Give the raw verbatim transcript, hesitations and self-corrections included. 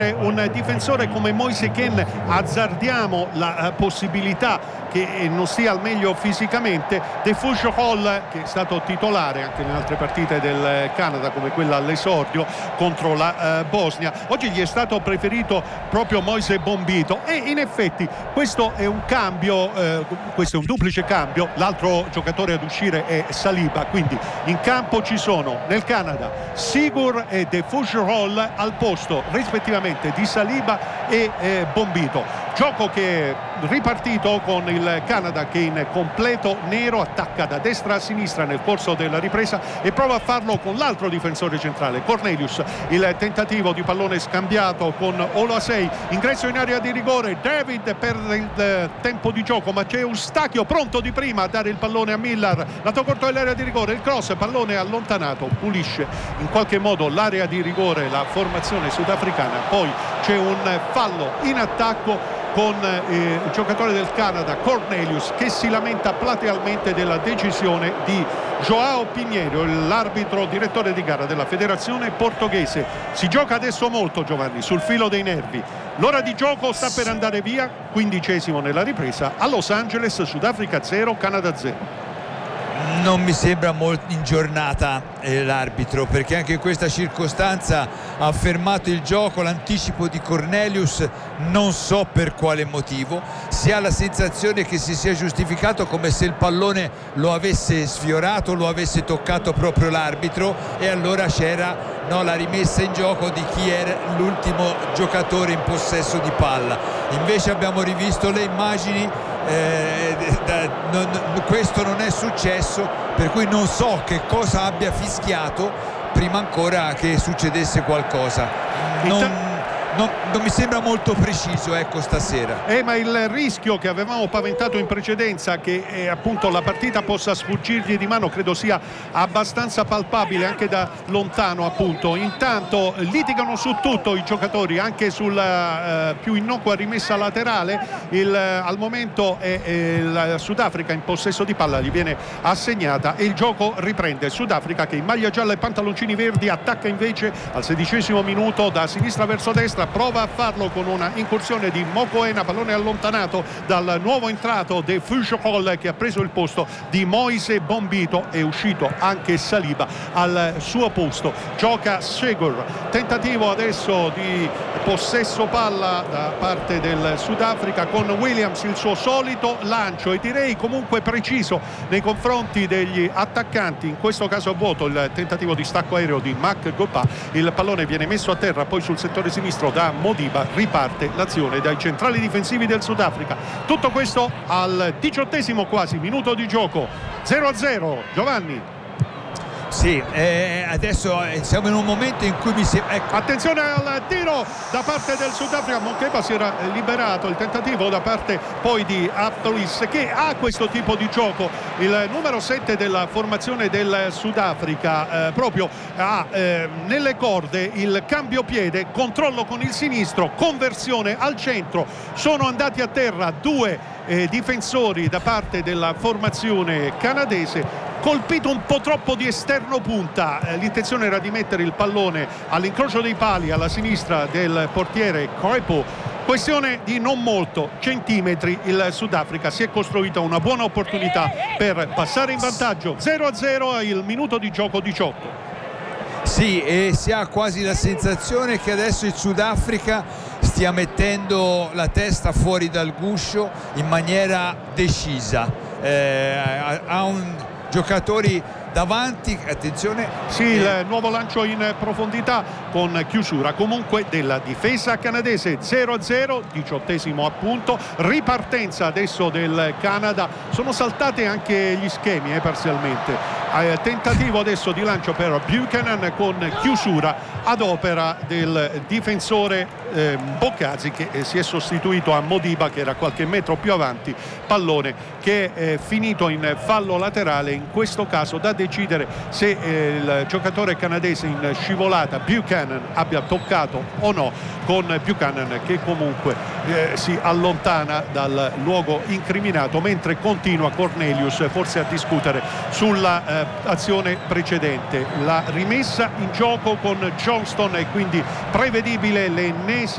un difensore come Moise Kean azzardiamo la uh, possibilità che eh, non stia al meglio fisicamente. De Fougerolles, che è stato titolare anche in altre partite del Canada come quella all'esordio contro la uh, Bosnia, oggi gli è stato preferito proprio Moise Bombito e in effetti questo è un cambio, eh, questo è un duplice cambio. L'altro giocatore ad uscire è Saliba, quindi in campo ci sono nel Canada Sigur e De Fougerolles al posto rispettivamente di Saliba e eh, Bombito. Gioco che è ripartito con il Canada che in completo nero attacca da destra a sinistra nel corso della ripresa e prova a farlo con l'altro difensore centrale Cornelius. Il tentativo di pallone scambiato con Olasei, ingresso in area di rigore, David per il eh, tempo di gioco, ma c'è Eustachio pronto di prima a dare il pallone a Millar, lato corto dell'area di rigore, il cross, pallone allontanato, pulisce in qualche modo l'area di rigore la formazione sudafricana. Poi c'è un fallo in attacco con eh, il giocatore del Canada Cornelius che si lamenta platealmente della decisione di João Pinheiro, l'arbitro direttore di gara della federazione portoghese. Si gioca adesso molto, Giovanni, sul filo dei nervi. L'ora di gioco sta per andare via, quindicesimo nella ripresa a Los Angeles, Sudafrica zero, Canada zero. Non mi sembra molto in giornata eh, l'arbitro, perché anche in questa circostanza ha fermato il gioco, l'anticipo di Cornelius, non so per quale motivo. Si ha la sensazione che si sia giustificato come se il pallone lo avesse sfiorato, lo avesse toccato proprio l'arbitro, e allora c'era no, la rimessa in gioco di chi era l'ultimo giocatore in possesso di palla. Invece abbiamo rivisto le immagini. Eh, da, non, questo non è successo, per cui non so che cosa abbia fischiato prima ancora che succedesse qualcosa. Non, non, non mi sembra molto preciso, ecco, stasera. Eh, ma il rischio che avevamo paventato in precedenza, che eh, appunto la partita possa sfuggirgli di mano, credo sia abbastanza palpabile anche da lontano. Appunto, intanto litigano su tutto i giocatori, anche sulla eh, più innocua rimessa laterale. Il, eh, al momento è, è il Sudafrica in possesso di palla, gli viene assegnata e il gioco riprende. Sudafrica che in maglia gialla e pantaloncini verdi attacca invece al sedicesimo minuto da sinistra verso destra. Prova a farlo con una incursione di Mokoena, pallone allontanato dal nuovo entrato De Fougerolles che ha preso il posto di Moise Bombito. È uscito anche Saliba al suo posto. Gioca Sigur, tentativo adesso di possesso palla da parte del Sudafrica con Williams, il suo solito lancio e direi comunque preciso nei confronti degli attaccanti, in questo caso a vuoto il tentativo di stacco aereo di Mac Gopa. Il pallone viene messo a terra poi sul settore sinistro da Modiba, riparte l'azione dai centrali difensivi del Sudafrica. Tutto questo al diciottesimo quasi minuto di gioco, zero a zero. Giovanni. Sì, eh, adesso siamo in un momento in cui mi sembra... Ecco. Attenzione al tiro da parte del Sudafrica. Monkeba si era liberato, il tentativo da parte poi di Abdolis che ha questo tipo di gioco. Il numero sette della formazione del Sudafrica eh, proprio ha eh, nelle corde il cambio piede, controllo con il sinistro, conversione al centro. Sono andati a terra due eh, difensori da parte della formazione canadese. Colpito un po' troppo di esterno punta, eh, l'intenzione era di mettere il pallone all'incrocio dei pali alla sinistra del portiere Koepo. Questione di non molto centimetri, il Sudafrica si è costruita una buona opportunità per passare in vantaggio. Zero a zero al minuto di gioco diciotto. Sì, e si ha quasi la sensazione che adesso il Sudafrica stia mettendo la testa fuori dal guscio in maniera decisa. Eh, ha un giocatori davanti, attenzione. Sì, il nuovo lancio in profondità con chiusura comunque della difesa canadese. Zero a zero, diciottesimo appunto, ripartenza adesso del Canada. Sono saltate anche gli schemi eh, parzialmente. Eh, tentativo adesso di lancio per Buchanan con chiusura ad opera del difensore eh, Boccazzi, che eh, si è sostituito a Modiba che era qualche metro più avanti. Pallone che è finito in fallo laterale, in questo caso da decidere se eh, il giocatore canadese in scivolata Buchanan abbia toccato o no, con Buchanan che comunque eh, si allontana dal luogo incriminato, mentre continua Cornelius forse a discutere sulla eh, azione precedente. La rimessa in gioco con Johnston e quindi prevedibile l'ennesima